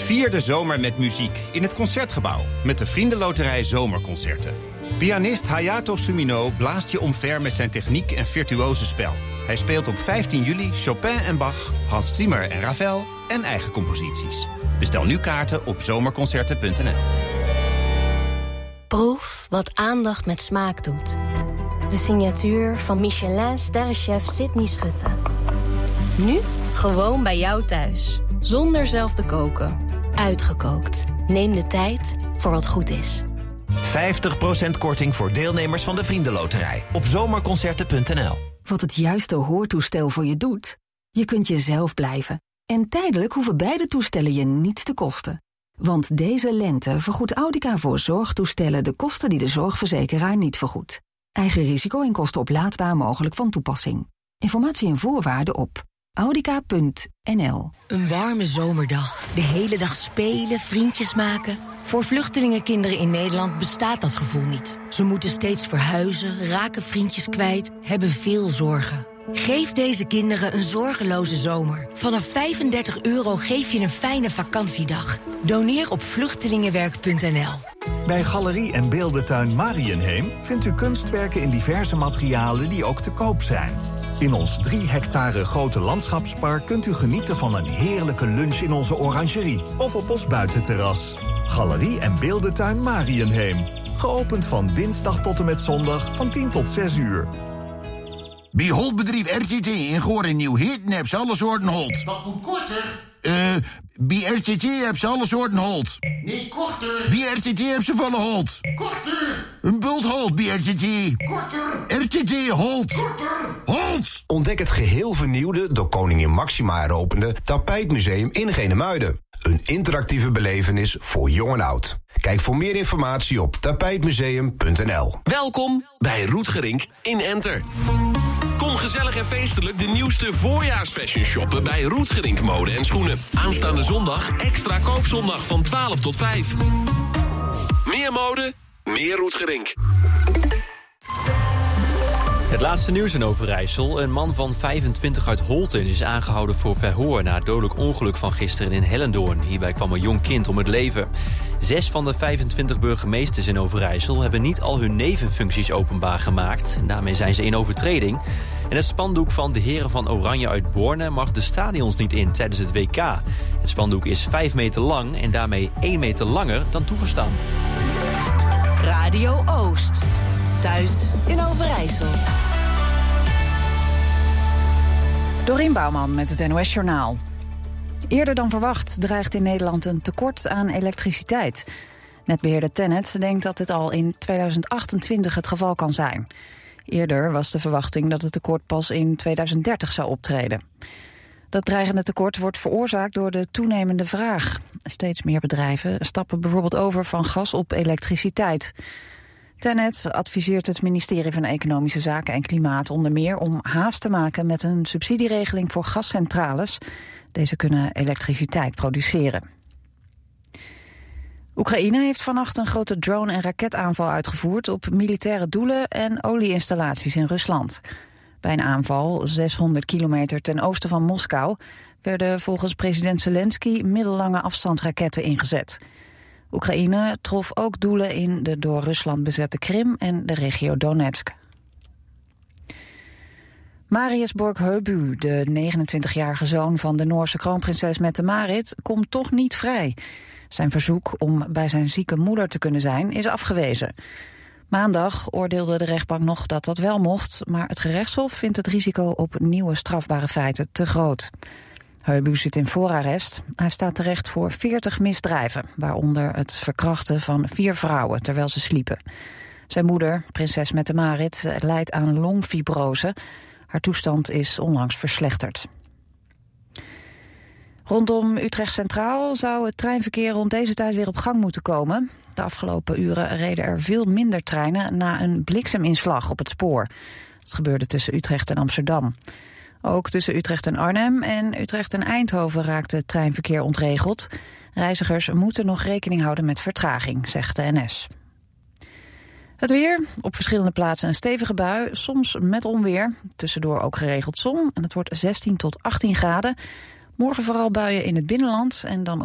Vier de zomer met muziek in het Concertgebouw met de Vriendenloterij Zomerconcerten. Pianist Hayato Sumino blaast je omver met zijn techniek en virtuose spel. Hij speelt op 15 juli Chopin en Bach, Hans Zimmer en Ravel en eigen composities. Bestel nu kaarten op zomerconcerten.nl. Proef wat aandacht met smaak doet. De signatuur van Michelin-sterrenchef Sydney Schutte. Nu gewoon bij jou thuis. Zonder zelf te koken. Uitgekookt. Neem de tijd voor wat goed is. 50% korting voor deelnemers van de Vriendenloterij op zomerconcerten.nl. Wat het juiste hoortoestel voor je doet? Je kunt jezelf blijven. En tijdelijk hoeven beide toestellen je niets te kosten. Want deze lente vergoedt Audica voor zorgtoestellen de kosten die de zorgverzekeraar niet vergoedt. Eigen risico en kosten oplaadbaar mogelijk van toepassing. Informatie en voorwaarden op audica.nl. Een warme zomerdag. De hele dag spelen, vriendjes maken. Voor vluchtelingenkinderen in Nederland bestaat dat gevoel niet. Ze moeten steeds verhuizen, raken vriendjes kwijt, hebben veel zorgen. Geef deze kinderen een zorgeloze zomer. Vanaf €35 geef je een fijne vakantiedag. Doneer op vluchtelingenwerk.nl. Bij Galerie en Beeldentuin Mariënheem vindt u kunstwerken in diverse materialen die ook te koop zijn. In ons 3 hectare grote landschapspark kunt u genieten van een heerlijke lunch in onze orangerie of op ons buitenterras. Galerie en Beeldentuin Mariënheem. Geopend van dinsdag tot en met zondag van 10 tot 6 uur. Bij Holtbedrijf RTT in Goor en Nieuw-Heerten heb ze alle soorten holt. Dat moet korter. Bij RTT heb ze alle soorten holt. Nee, korter. Bij RTT heb ze volle holt. Korter. Een bult holt bij RTT. Korter. RTT holt. Korter. Holt! Ontdek het geheel vernieuwde, door koningin Máxima heropende Tapijtmuseum in Genemuiden. Een interactieve belevenis voor jong en oud. Kijk voor meer informatie op tapijtmuseum.nl. Welkom bij Roetgerink in Enter. Kom gezellig en feestelijk de nieuwste voorjaarsfashion shoppen bij Roetgerink Mode en Schoenen. Aanstaande zondag extra koopzondag van 12 tot 5. Meer mode, meer Roetgerink. Het laatste nieuws in Overijssel. Een man van 25 uit Holten is aangehouden voor verhoor na het dodelijk ongeluk van gisteren in Hellendoorn. Hierbij kwam een jong kind om het leven. 6 van de 25 burgemeesters in Overijssel hebben niet al hun nevenfuncties openbaar gemaakt. En daarmee zijn ze in overtreding. En het spandoek van de heren van Oranje uit Borne mag de stadions niet in tijdens het WK. Het spandoek is 5 meter lang en daarmee 1 meter langer dan toegestaan. Radio Oost. Thuis in Overijssel. Dorien Bouwman met het NOS Journaal. Eerder dan verwacht dreigt in Nederland een tekort aan elektriciteit. Netbeheerder TenneT denkt dat dit al in 2028 het geval kan zijn. Eerder was de verwachting dat het tekort pas in 2030 zou optreden. Dat dreigende tekort wordt veroorzaakt door de toenemende vraag. Steeds meer bedrijven stappen bijvoorbeeld over van gas op elektriciteit. TenneT adviseert het ministerie van Economische Zaken en Klimaat onder meer om haast te maken met een subsidieregeling voor gascentrales. Deze kunnen elektriciteit produceren. Oekraïne heeft vannacht een grote drone- en raketaanval uitgevoerd op militaire doelen en olieinstallaties in Rusland. Bij een aanval 600 kilometer ten oosten van Moskou werden volgens president Zelensky middellange afstandsraketten ingezet. Oekraïne trof ook doelen in de door Rusland bezette Krim en de regio Donetsk. Marius Borg-Høibu, de 29-jarige zoon van de Noorse kroonprinses Mette-Marit, komt toch niet vrij. Zijn verzoek om bij zijn zieke moeder te kunnen zijn is afgewezen. Maandag oordeelde de rechtbank nog dat dat wel mocht, maar het gerechtshof vindt het risico op nieuwe strafbare feiten te groot. Høibu zit in voorarrest. Hij staat terecht voor 40 misdrijven, waaronder het verkrachten van 4 vrouwen terwijl ze sliepen. Zijn moeder, prinses Mette-Marit, lijdt aan longfibrose. Haar toestand is onlangs verslechterd. Rondom Utrecht Centraal zou het treinverkeer rond deze tijd weer op gang moeten komen. De afgelopen uren reden er veel minder treinen na een blikseminslag op het spoor. Het gebeurde tussen Utrecht en Amsterdam. Ook tussen Utrecht en Arnhem en Utrecht en Eindhoven raakte het treinverkeer ontregeld. Reizigers moeten nog rekening houden met vertraging, zegt de NS. Het weer, op verschillende plaatsen een stevige bui, soms met onweer. Tussendoor ook geregeld zon en het wordt 16 tot 18 graden. Morgen vooral buien in het binnenland en dan